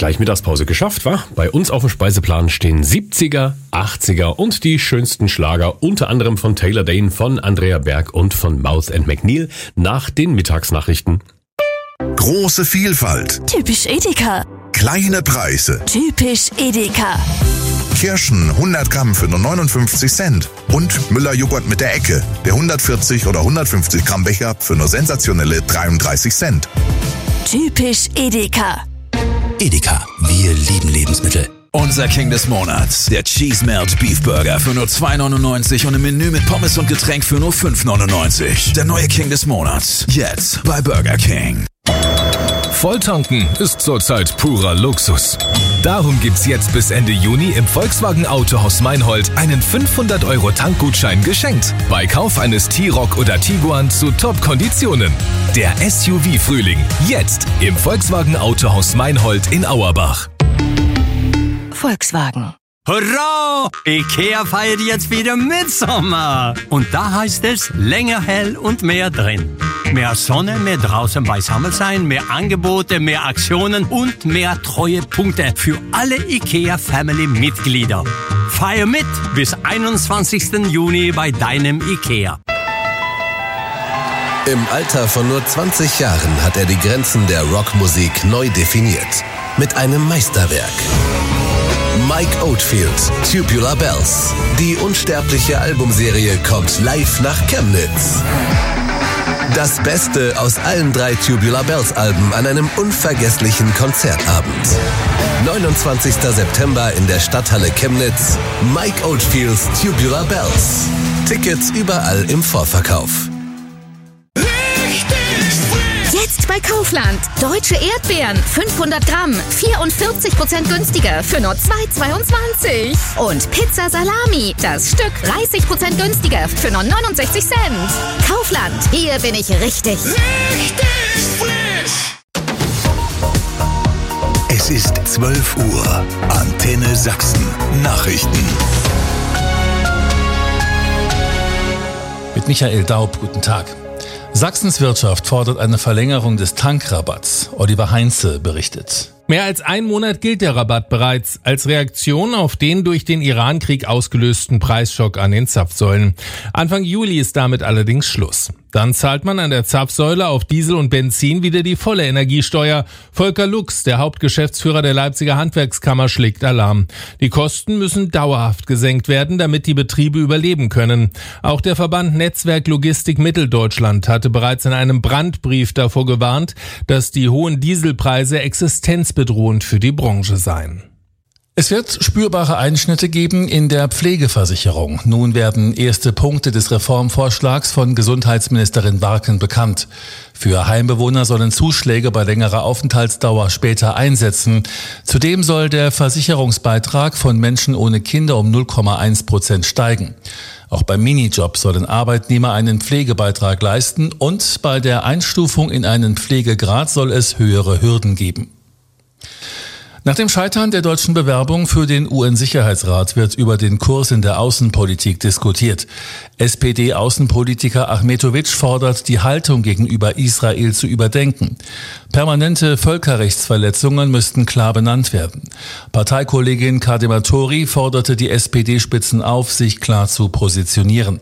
gleich Mittagspause geschafft, wa? Bei uns auf dem Speiseplan stehen 70er, 80er und die schönsten Schlager, unter anderem von Taylor Dayne, von Andrea Berg und von Mouth & McNeil nach den Mittagsnachrichten. Große Vielfalt. Typisch Edeka. Kleine Preise. Typisch Edeka. Kirschen 100 Gramm für nur 59 Cent. Und Müller-Joghurt mit der Ecke. Der 140 oder 150 Gramm Becher für nur sensationelle 33 Cent. Typisch Edeka. Edeka, wir lieben Lebensmittel. Unser King des Monats, der Cheese Melt Beef Burger für nur 2,99 und im Menü mit Pommes und Getränk für nur 5,99. Der neue King des Monats, jetzt bei Burger King. Volltanken ist zurzeit purer Luxus. Darum gibt's jetzt bis Ende Juni im Volkswagen Autohaus Meinhold einen 500€ Tankgutschein geschenkt. Bei Kauf eines T-Roc oder Tiguan zu Top-Konditionen. Der SUV-Frühling, jetzt im Volkswagen Autohaus Meinhold in Auerbach. Volkswagen. Hurra! IKEA feiert jetzt wieder Mitsommer. Und da heißt es länger hell und mehr drin. Mehr Sonne, mehr draußen beisammen sein, mehr Angebote, mehr Aktionen und mehr Treuepunkte für alle IKEA-Family-Mitglieder. Feier mit bis 21. Juni bei deinem IKEA. Im Alter von nur 20 Jahren hat er die Grenzen der Rockmusik neu definiert. Mit einem Meisterwerk. Mike Oldfield, Tubular Bells. Die unsterbliche Albumserie kommt live nach Chemnitz. Das Beste aus allen 3 Tubular Bells Alben an einem unvergesslichen Konzertabend. 29. September in der Stadthalle Chemnitz. Mike Oldfields Tubular Bells. Tickets überall im Vorverkauf. Jetzt bei Kaufland. Deutsche Erdbeeren, 500 Gramm, 44% günstiger für nur 2,22. Und Pizza Salami, das Stück 30% günstiger für nur 69 Cent. Kaufland, hier bin ich richtig. Richtig frisch. Es ist 12 Uhr. Antenne Sachsen. Nachrichten. Mit Michael Daub, guten Tag. Sachsens Wirtschaft fordert eine Verlängerung des Tankrabatts. Oliver Heinze berichtet. Mehr als einen Monat gilt der Rabatt bereits als Reaktion auf den durch den Irankrieg ausgelösten Preisschock an den Zapfsäulen. Anfang Juli ist damit allerdings Schluss. Dann zahlt man an der Zapfsäule auf Diesel und Benzin wieder die volle Energiesteuer. Volker Lux, der Hauptgeschäftsführer der Leipziger Handwerkskammer, schlägt Alarm. Die Kosten müssen dauerhaft gesenkt werden, damit die Betriebe überleben können. Auch der Verband Netzwerk Logistik Mitteldeutschland hatte bereits in einem Brandbrief davor gewarnt, dass die hohen Dieselpreise existenzbedrohend für die Branche seien. Es wird spürbare Einschnitte geben in der Pflegeversicherung. Nun werden erste Punkte des Reformvorschlags von Gesundheitsministerin Warken bekannt. Für Heimbewohner sollen Zuschläge bei längerer Aufenthaltsdauer später einsetzen. Zudem soll der Versicherungsbeitrag von Menschen ohne Kinder um 0,1% steigen. Auch beim Minijob sollen Arbeitnehmer einen Pflegebeitrag leisten und bei der Einstufung in einen Pflegegrad soll es höhere Hürden geben. Nach dem Scheitern der deutschen Bewerbung für den UN-Sicherheitsrat wird über den Kurs in der Außenpolitik diskutiert. SPD-Außenpolitiker Achmetovic fordert, die Haltung gegenüber Israel zu überdenken. Permanente Völkerrechtsverletzungen müssten klar benannt werden. Parteikollegin Kadematori forderte die SPD-Spitzen auf, sich klar zu positionieren.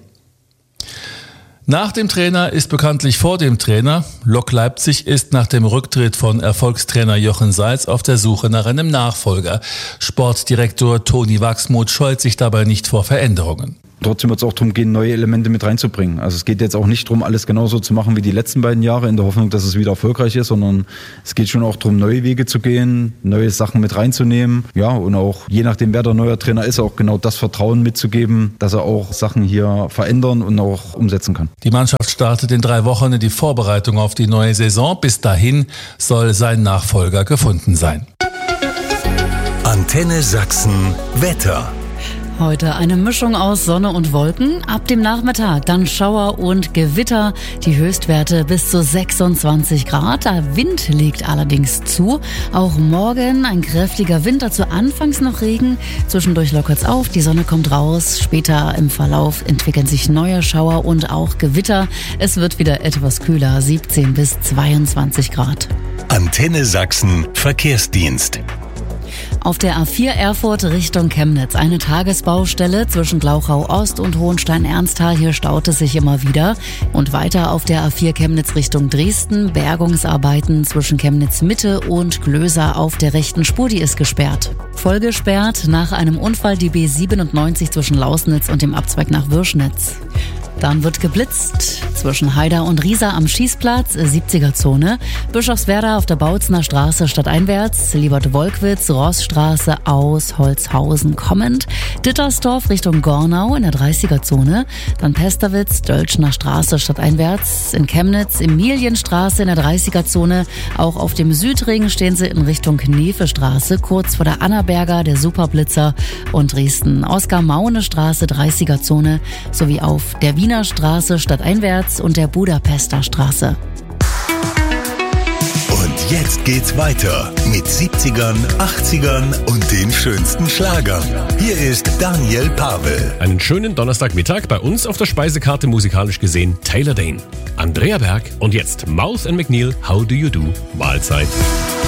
Nach dem Trainer ist bekanntlich vor dem Trainer. Lok Leipzig ist nach dem Rücktritt von Erfolgstrainer Jochen Seitz auf der Suche nach einem Nachfolger. Sportdirektor Toni Wachsmuth scheut sich dabei nicht vor Veränderungen. Trotzdem wird es auch darum gehen, neue Elemente mit reinzubringen. Also es geht jetzt auch nicht darum, alles genauso zu machen wie die letzten beiden Jahre, in der Hoffnung, dass es wieder erfolgreich ist, sondern es geht schon auch darum, neue Wege zu gehen, neue Sachen mit reinzunehmen. Ja, und auch je nachdem, wer der neue Trainer ist, auch genau das Vertrauen mitzugeben, dass er auch Sachen hier verändern und auch umsetzen kann. Die Mannschaft startet in 3 Wochen in die Vorbereitung auf die neue Saison. Bis dahin soll sein Nachfolger gefunden sein. Antenne Sachsen Wetter. Heute eine Mischung aus Sonne und Wolken. Ab dem Nachmittag dann Schauer und Gewitter. Die Höchstwerte bis zu 26 Grad. Der Wind legt allerdings zu. Auch morgen ein kräftiger Wind, dazu anfangs noch Regen. Zwischendurch lockert's auf, die Sonne kommt raus. Später im Verlauf entwickeln sich neue Schauer und auch Gewitter. Es wird wieder etwas kühler, 17 bis 22 Grad. Antenne Sachsen Verkehrsdienst. Auf der A4 Erfurt Richtung Chemnitz eine Tagesbaustelle zwischen Glauchau Ost und Hohenstein-Ernsthal. Hier staut es sich immer wieder. Und weiter auf der A4 Chemnitz Richtung Dresden. Bergungsarbeiten zwischen Chemnitz Mitte und Glöser auf der rechten Spur, die ist gesperrt. Voll gesperrt nach einem Unfall die B97 zwischen Lausnitz und dem Abzweig nach Würschnitz. Dann wird geblitzt zwischen Haida und Riesa am Schießplatz, 70er-Zone. Bischofswerda auf der Bautzner Straße stadteinwärts, Liebert-Wolkwitz, Rossstraße aus Holzhausen kommend. Dittersdorf Richtung Gornau in der 30er-Zone. Dann Pesterwitz, Dölschner Straße stadteinwärts. In Chemnitz, Emilienstraße in der 30er-Zone. Auch auf dem Südring stehen sie in Richtung Knefestraße, kurz vor der Annaberger, der Superblitzer und Dresden. Oskar-Maune-Straße, 30er-Zone, sowie auf der Wiener Straße stadteinwärts und der Budapester Straße. Und jetzt geht's weiter mit 70ern, 80ern und den schönsten Schlagern. Hier ist Daniel Pavel. Einen schönen Donnerstagmittag bei uns auf der Speisekarte musikalisch gesehen Taylor Dayne, Andrea Berg und jetzt Mouth & McNeil, How Do You Do? Mahlzeit.